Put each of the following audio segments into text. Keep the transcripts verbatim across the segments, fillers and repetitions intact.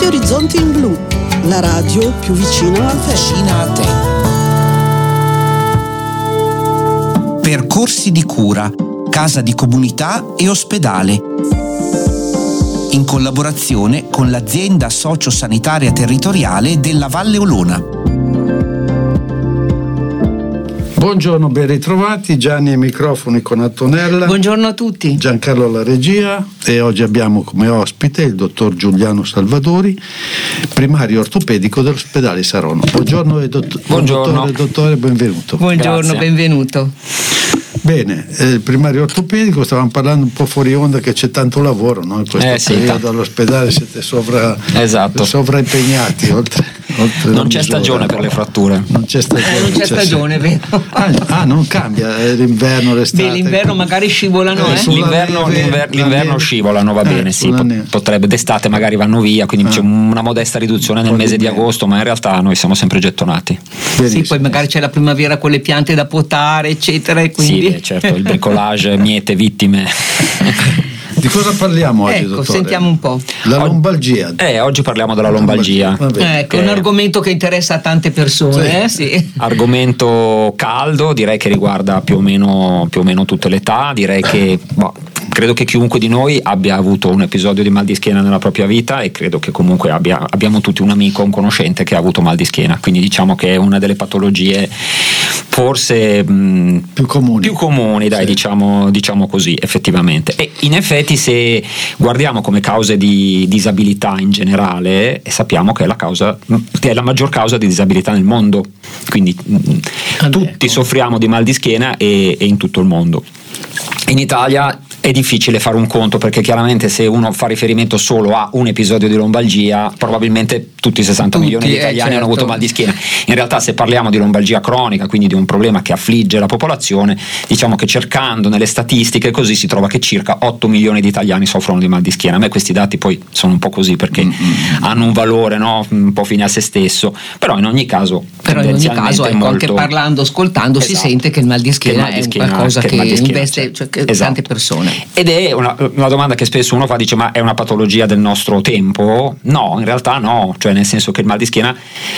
Orizzonti in Blu, la radio più vicina a te. Vicina a te. Percorsi di cura, casa di comunità e ospedale. In collaborazione con l'azienda sociosanitaria territoriale della Valle Olona. Buongiorno, ben ritrovati. Gianni ai microfoni con Antonella. Buongiorno a tutti. Giancarlo alla regia, e oggi abbiamo come ospite il dottor Giuliano Salvadori, primario ortopedico dell'ospedale Saronno. Buongiorno, e dott- Buongiorno. Dottore, dottore, benvenuto. Buongiorno, Grazie. benvenuto. Bene, eh, il primario ortopedico, stavamo parlando un po' fuori onda che c'è tanto lavoro, no? In questo Eh, sì, periodo ta- all'ospedale siete sovra, Esatto. sovraimpegnati, oltre, oltre Non la c'è misura. stagione per le fratture. Non c'è stagione. Eh, non c'è stagione, vero? Ah, ah, non cambia, eh, l'inverno, l'estate. Beh, l'inverno magari scivolano, Eh, eh? sulla L'inverno, neve, l'inver- la l'inverno neve. scivolano, va Eh, bene, sì, sulla pot- neve. potrebbe, d'estate magari vanno via, quindi Ah. c'è una modesta riduzione nel Un po' mese di di meno. agosto, ma in realtà noi siamo sempre gettonati. Benissimo. Sì, poi magari c'è la primavera con le piante da potare, eccetera, e quindi... Sì, beh, certo, il bricolage, miete, vittime. Di cosa parliamo oggi, Ecco, dottore? sentiamo un po'. La lombalgia. Eh, oggi parliamo della lombalgia. Va bene. Ecco, un Eh. argomento che interessa a tante persone, Sì. eh? Sì. Argomento caldo, direi che riguarda più o meno, più o meno tutte le età, direi che boh, credo che chiunque di noi abbia avuto un episodio di mal di schiena nella propria vita, e credo che comunque abbia, abbiamo tutti un amico, un conoscente che ha avuto mal di schiena, quindi diciamo che è una delle patologie forse mh, Più comuni. più comuni, dai, Sì. diciamo, diciamo così, effettivamente. E in effetti, se guardiamo come cause di disabilità in generale, sappiamo che è la causa, che è la maggior causa di disabilità nel mondo, quindi mh, Ah, tutti ecco. soffriamo di mal di schiena, e, e in tutto il mondo. In Italia è difficile fare un conto, perché chiaramente se uno fa riferimento solo a un episodio di lombalgia, probabilmente tutti i sessanta Tutti, milioni di eh, italiani hanno certo. avuto mal di schiena. In realtà, se parliamo di lombalgia cronica, quindi di un problema che affligge la popolazione, diciamo che cercando nelle statistiche così si trova che circa otto milioni di italiani soffrono di mal di schiena. A me questi dati poi sono un po' così, perché Mm-hmm. hanno un valore, no, un po' fine a se stesso, però in ogni caso Però in ogni tendenzialmente caso, è ecco, anche molto... parlando, ascoltando, si Esatto. sente che il mal di Che il schiena mal di è un schiena- qualcosa che che, il mal di schiena investe c'è. cioè, che Esatto. tante persone. Ed è una, una domanda che spesso uno fa, dice: ma è una patologia del nostro tempo? No, in realtà no, cioè nel senso che il mal di schiena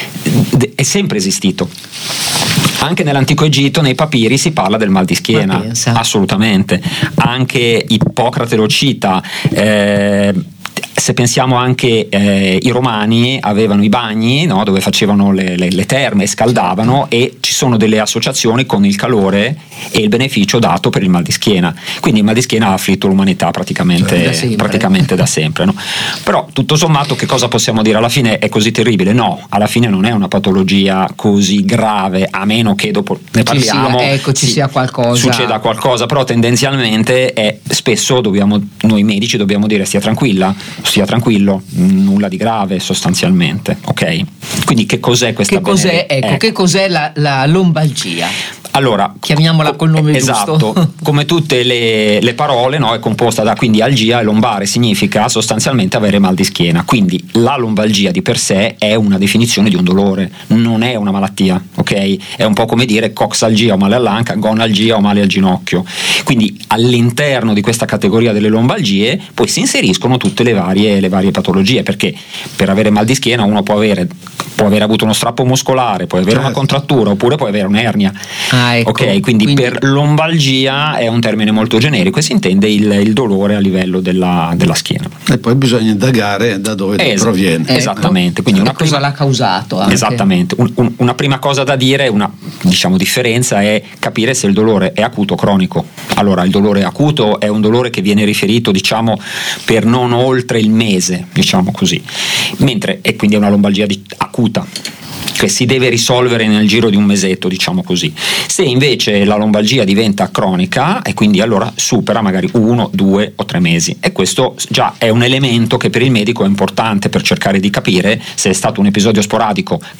è sempre esistito. Anche nell'antico Egitto, nei papiri, si parla del mal di schiena, Ma pensa. assolutamente. Anche Ippocrate lo cita. eh, Se pensiamo anche eh, i romani avevano i bagni, no, dove facevano le, le, le terme e scaldavano, e ci sono delle associazioni con il calore e il beneficio dato per il mal di schiena. Quindi il mal di schiena ha afflitto l'umanità praticamente Da sempre. praticamente da sempre, no? Però tutto sommato che cosa possiamo dire? Alla fine è così terribile? No, alla fine non è una patologia così grave, a meno che dopo ne Ci sia- parliamo, ecco, ci sì, sia qualcosa. succeda qualcosa, però tendenzialmente è, spesso dobbiamo, noi medici dobbiamo dire: stia tranquilla, stia tranquillo, nulla di grave sostanzialmente, ok? Quindi che cos'è questa Che cos'è, bene- ecco, che cos'è la, la lombalgia? Allora, Chiamiamola col nome esatto, giusto. come tutte le, le parole, no, è composta da, quindi algia, e lombare significa sostanzialmente avere mal di schiena. Quindi la lombalgia di per sé è una definizione di un dolore, non è una malattia, ok? È un po' come dire coxalgia o male all'anca, gonalgia o male al ginocchio. Quindi all'interno di questa categoria delle lombalgie poi si inseriscono tutte le varie, le varie patologie, perché per avere mal di schiena uno può avere, può aver avuto uno strappo muscolare, può avere Certo. una contrattura, oppure può avere un'ernia. Ah, ecco. Ok, quindi, Quindi- per lombalgia è un termine molto generico e si intende il, il dolore a livello della, della schiena. E poi bisogna indagare da dove Es- proviene. Ecco. Esattamente, quindi E una cosa prima- l'ha causato anche. Esattamente, Un- un- una prima cosa da dire, una diciamo differenza, è capire se il dolore è acuto o cronico. Allora, il dolore acuto è un dolore che viene riferito, diciamo, per non oltre il mese, diciamo così, mentre e quindi è una lombalgia di- acuta, che si deve risolvere nel giro di un mesetto, diciamo così. Se invece la lombalgia diventa cronica, e quindi allora supera magari uno, due o tre mesi, e questo già è un elemento che per il medico è importante per cercare di capire se è stato un episodio sporadico